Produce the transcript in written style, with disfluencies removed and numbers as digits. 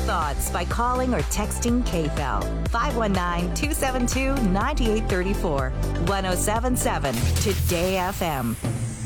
thoughts by calling or texting KFEL 519-272-9834 1077 Today FM.